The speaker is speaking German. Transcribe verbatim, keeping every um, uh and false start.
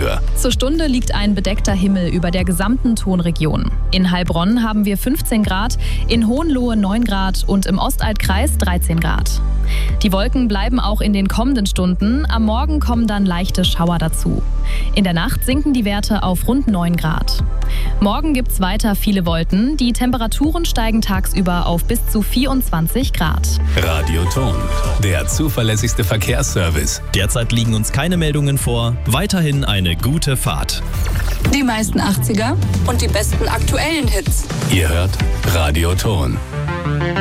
dafür. Zur Stunde liegt ein bedeckter Himmel über der gesamten Tonregion. In Heilbronn haben wir fünfzehn Grad, in Hohenlohe neun Grad und im Ostaltkreis dreizehn Grad. Die Wolken bleiben auch in den kommenden Stunden. Am Morgen kommen dann leichte Schauer dazu. In der Nacht sinken die Werte auf rund neun Grad. Morgen gibt's weiter viele Wolken. Die Temperaturen steigen tagsüber auf bis zu vierundzwanzig Grad. Radioton, der zuverlässigste Verkehrsservice. Derzeit liegen uns keine Meldungen vor. Weiterhin eine gute Fahrt. Die meisten achtziger und die besten aktuellen Hits. Ihr hört Radioton.